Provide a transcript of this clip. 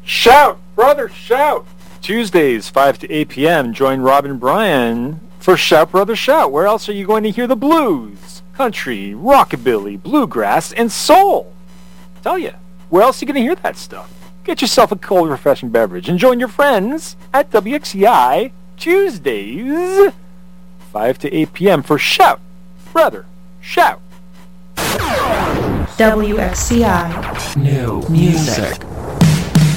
Shout, brother, shout! Tuesdays, 5 to 8 p.m., join Rob and Brian for Shout, Brother, Shout. Where else are you going to hear the blues, country, rockabilly, bluegrass, and soul? Tell you, where else are you going to hear that stuff? Get yourself a cold, refreshing beverage and join your friends at WXCI Tuesdays, 5 to 8 p.m. for Shout, Brother, Shout. WXCI. New music.